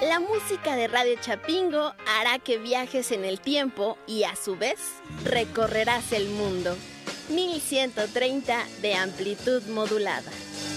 La música de Radio Chapingo hará que viajes en el tiempo y a su vez recorrerás el mundo. 1130 de amplitud modulada.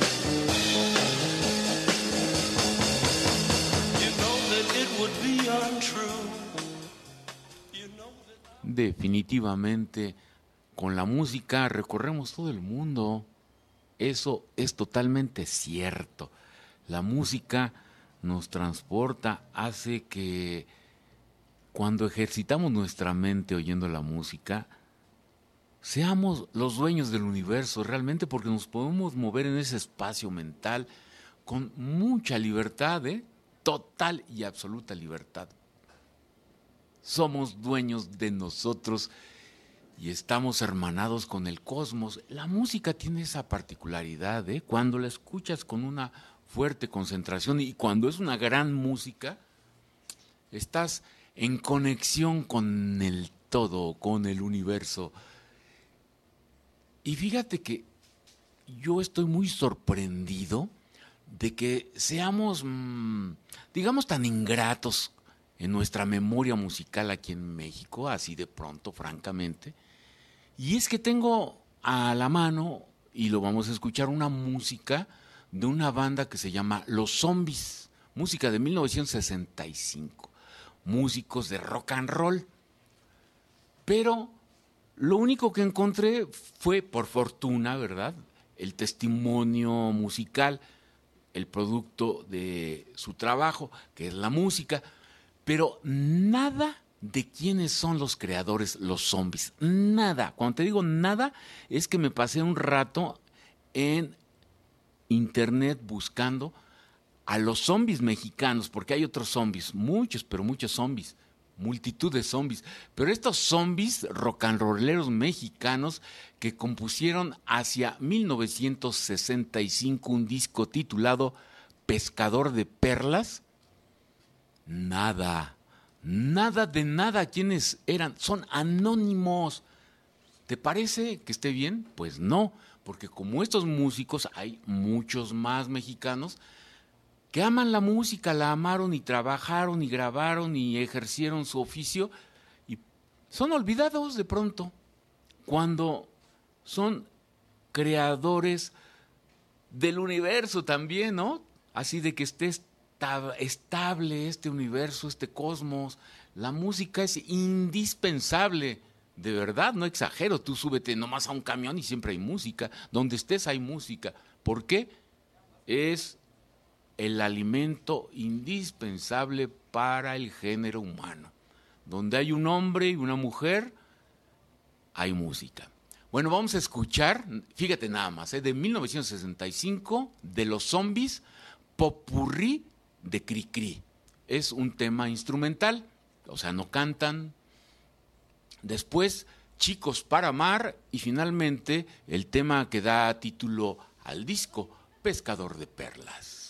Definitivamente, con la música recorremos todo el mundo. Eso es totalmente cierto. La música nos transporta, hace que cuando ejercitamos nuestra mente oyendo la música, seamos los dueños del universo realmente, porque nos podemos mover en ese espacio mental con mucha libertad, total y absoluta libertad. Somos dueños de nosotros y estamos hermanados con el cosmos. La música tiene esa particularidad, cuando la escuchas con una fuerte concentración y cuando es una gran música, estás en conexión con el todo, con el universo. Y fíjate que yo estoy muy sorprendido de que seamos, digamos, tan ingratos en nuestra memoria musical aquí en México, así de pronto, francamente. Y es que tengo a la mano, y lo vamos a escuchar, una música de una banda que se llama Los Zombies, música de 1965, músicos de rock and roll. Pero lo único que encontré fue, por fortuna, ¿verdad?, el testimonio musical, el producto de su trabajo, que es la música, pero nada de quiénes son los creadores, Los Zombies, nada. Cuando te digo nada, es que me pasé un rato en internet buscando a los zombies mexicanos, porque hay otros zombies, muchos, pero muchos zombies, multitud de zombies, pero estos zombies rock and rolleros mexicanos que compusieron hacia 1965 un disco titulado Pescador de Perlas. Nada de nada. ¿Quiénes eran? Son anónimos. ¿Te parece que esté bien? Pues no, porque como estos músicos hay muchos más mexicanos que aman la música, la amaron y trabajaron y grabaron y ejercieron su oficio y son olvidados de pronto cuando son creadores del universo también, ¿no? Así de que esté estable este universo, este cosmos. La música es indispensable. De verdad, no exagero, tú súbete nomás a un camión y siempre hay música. Donde estés hay música. ¿Por qué? Es el alimento indispensable para el género humano. Donde hay un hombre y una mujer, hay música. Bueno, vamos a escuchar, fíjate nada más, de 1965, de Los Zombies, Popurrí de Cricri. Es un tema instrumental, o sea, no cantan. Después, Chicos para Amar, y finalmente el tema que da título al disco, Pescador de Perlas.